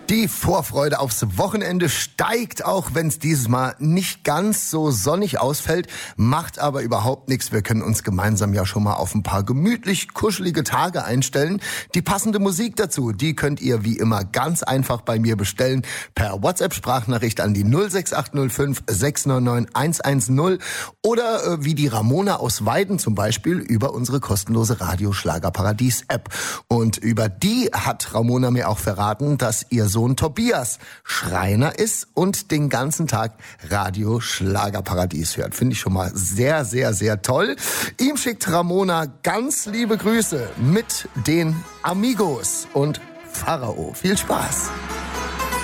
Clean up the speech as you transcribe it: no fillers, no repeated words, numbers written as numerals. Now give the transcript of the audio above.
Die Vorfreude aufs Wochenende steigt, auch wenn es dieses Mal nicht ganz so sonnig ausfällt, macht aber überhaupt nichts. Wir können uns gemeinsam ja schon mal auf ein paar gemütlich kuschelige Tage einstellen. Die passende Musik dazu, die könnt ihr wie immer ganz einfach bei mir bestellen per WhatsApp-Sprachnachricht an die 06805 699 110 oder wie die Ramona aus Weiden zum Beispiel über unsere kostenlose Radio-Schlagerparadies-App. Und über die hat Ramona mir auch verraten, dass ihr Sohn Tobias Schreiner ist und den ganzen Tag Radio Schlagerparadies hört. Finde ich schon mal sehr, sehr, sehr toll. Ihm schickt Ramona ganz liebe Grüße mit den Amigos und Pharao. Viel Spaß!